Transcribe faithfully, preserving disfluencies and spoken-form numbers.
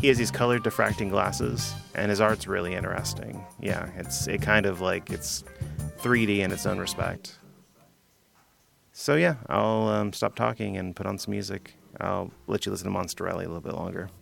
he has these colored diffracting glasses, and his art's really interesting. Yeah, it's it kind of like it's three D in its own respect. So yeah, I'll um, stop talking and put on some music. I'll let you listen to Monsterelli a little bit longer.